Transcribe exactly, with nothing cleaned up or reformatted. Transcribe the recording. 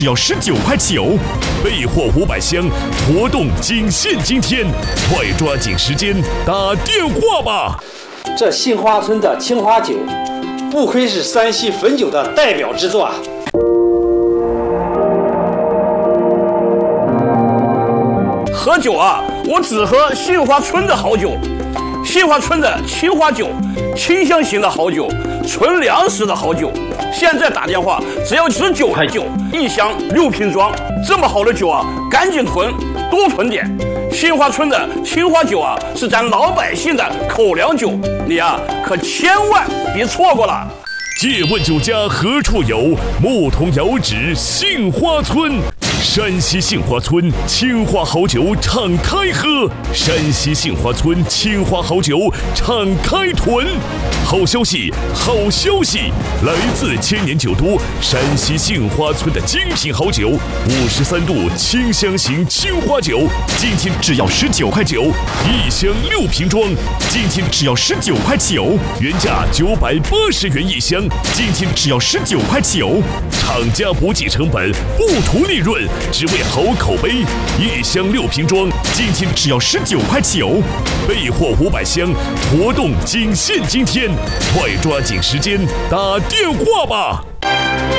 只要十九块九，备货五百箱，活动仅限今天，快抓紧时间打电话吧！ 这杏花村的青花酒，不愧是山西汾酒的代表之作啊！ 喝酒啊，我只喝杏花村的好酒。杏花村的青花酒，清香型的好酒，纯粮食的好酒。现在打电话只要十九块九，一箱六瓶装，这么好的酒啊，赶紧囤，多囤点。杏花村的青花酒啊，是咱老百姓的口粮酒，你啊可千万别错过了。 借问酒家何处有？牧童遥指杏花村。山西杏花村青花好酒敞开喝，山西杏花村青花好酒敞开囤。好消息，好消息！来自千年酒都山西杏花村的精品好酒，五十三度清香型青花酒，今天只要十九块九，一箱六瓶装，今天只要十九块九，原价九百八十元一箱，今天只要十九块九，厂家不计成本，不图利润。只为好口碑，一箱六瓶装，今天只要十九块九，备货五百箱，活动仅限今天，快抓紧时间打电话吧！